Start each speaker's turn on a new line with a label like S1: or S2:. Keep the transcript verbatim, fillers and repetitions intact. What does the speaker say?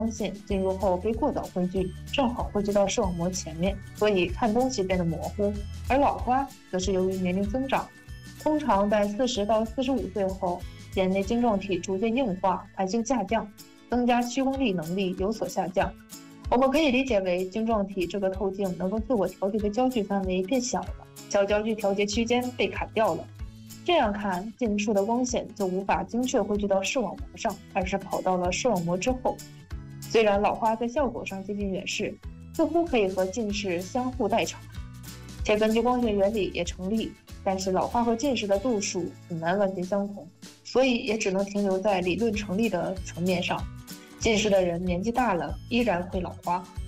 S1: 光线进入后被过早汇聚，正好汇聚到视网膜前面，所以看东西变得模糊。而老花则是由于年龄增长，通常在四十到四十五岁后，眼内晶状体逐渐硬化，弹性下降，增加屈光力能力有所下降。我们可以理解为晶状体这个透镜能够自我调节的焦距范围变小了，小焦距调节区间被砍掉了。这样看，近处的光线就无法精确汇聚到视网膜上，而是跑到了视网膜之后。虽然老花在效果上接近远视，似乎可以和近视相互代偿，且根据光学原理也成立，但是老花和近视的度数很难完全相同，所以也只能停留在理论成立的层面上。近视的人年纪大了依然会老花。